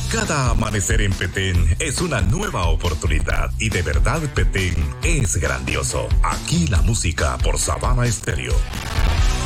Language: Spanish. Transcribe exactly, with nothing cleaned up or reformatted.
Cada amanecer en Petén es una nueva oportunidad y de verdad Petén es grandioso. Aquí la música por Sabana Estéreo.